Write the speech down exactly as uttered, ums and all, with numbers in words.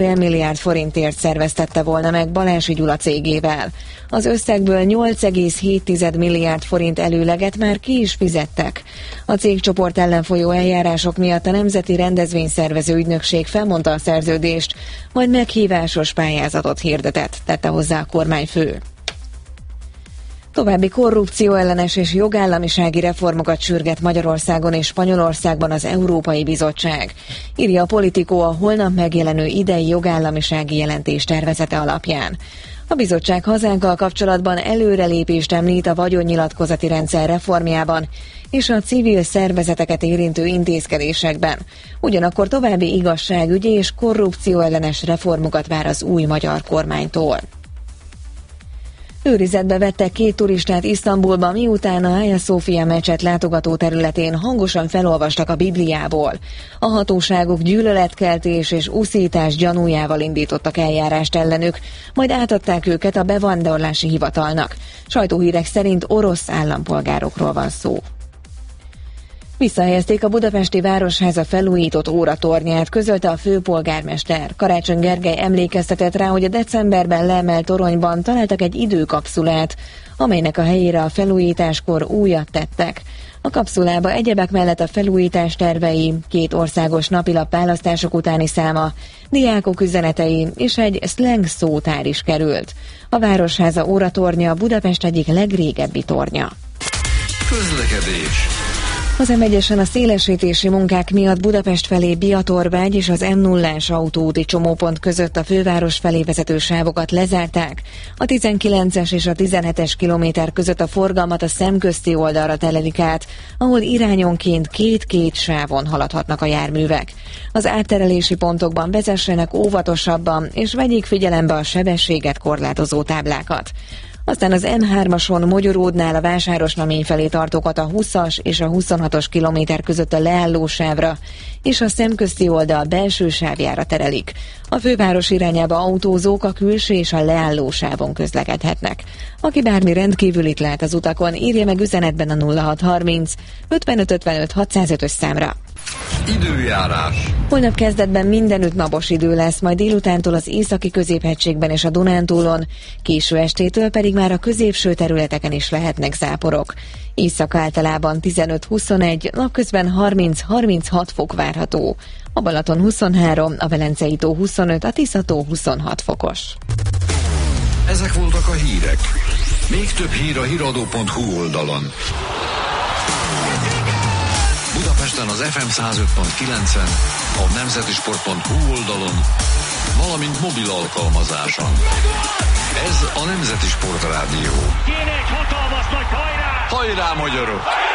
fél milliárd forintért szerveztette volna meg Balási Gyula cégével. Az összegből nyolc egész hét milliárd forint előleget már ki is fizettek. A cégcsoport ellen folyó eljárások miatt a Nemzeti Rendezvényszervező Ügynökség felmondta a szerződést, majd meghívásos pályázatot hirdetett, tette hozzá a kormányfő. További korrupcióellenes és jogállamisági reformokat sürget Magyarországon és Spanyolországban az Európai Bizottság, írja a Politico a holnap megjelenő idei jogállamisági jelentés tervezete alapján. A bizottság hazánkkal kapcsolatban előrelépést említ a vagyonnyilatkozati rendszer reformjában és a civil szervezeteket érintő intézkedésekben. Ugyanakkor további igazságügyi és korrupcióellenes reformokat vár az új magyar kormánytól. Őrizetbe vettek két turistát Isztambulban, miután a Hagia Sophia mecset látogató területén hangosan felolvastak a Bibliából. A hatóságok gyűlöletkeltés és uszítás gyanújával indítottak eljárást ellenük, majd átadták őket a bevándorlási hivatalnak. Sajtóhírek szerint orosz állampolgárokról van szó. Visszahelyezték a budapesti Városháza felújított óratornyát, közölte a főpolgármester. Karácsony Gergely emlékeztetett rá, hogy a decemberben leemelt toronyban találtak egy időkapszulát, amelynek a helyére a felújításkor újat tettek. A kapszulába egyebek mellett a felújítás tervei, két országos napilap választások utáni száma, diákok üzenetei és egy szleng szótár is került. A Városháza óratornya Budapest egyik legrégebbi tornya. Közlekedés. Az em egyesen a szélesítési munkák miatt Budapest felé Biatorvágy és az em nullás autóúti csomópont között a főváros felé vezető sávokat lezárták. A tizenkilences és a tizenhetes kilométer között a forgalmat a szemközti oldalra telelik át, ahol irányonként két-két sávon haladhatnak a járművek. Az átterelési pontokban vezessenek óvatosabban, és vegyék figyelembe a sebességet korlátozó táblákat. Aztán az em hármason Mogyoródnál a Vásárosnamény felé tartókat a húszas és a huszonhatos kilométer között a leállósávra és a szemközti oldal belső sávjára terelik. A főváros irányába autózók a külső és a leállósávon közlekedhetnek. Aki bármi rendkívülit lát az utakon, írja meg üzenetben a nulla hat harminc ötvenöt ötvenöt hatszázötös számra. Időjárás. Holnap kezdetben mindenütt napos idő lesz, majd délutántól az északi középhegységben és a Dunántúlon, késő estétől pedig már a középső területeken is lehetnek záporok. Éjszaka általában tizenöt-huszonegy, napközben harminc-harminchat fok várható. A Balaton huszonhárom, a Velencei tó huszonöt, a Tisza-tó huszonhat fokos. Ezek voltak a hírek. Még több hír a híradó pont hu oldalon. Budapesten az ef em száz öt pont kilencen, a nemzetisport pont hu oldalon, valamint mobil alkalmazáson. Ez a Nemzeti Sport Rádió. Kéne egy hatalmas nagy hajrá! Hajrá, magyarok!